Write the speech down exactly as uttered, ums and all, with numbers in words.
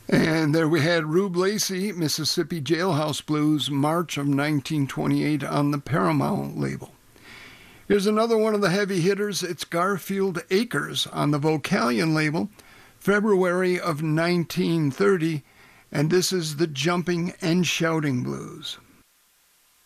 And there we had Rube Lacey, Mississippi Jailhouse Blues, March of nineteen twenty-eight on the Paramount label. Here's another one of the heavy hitters. It's Garfield Acres on the Vocalion label, February of nineteen thirty, and this is the Jumping and Shouting Blues.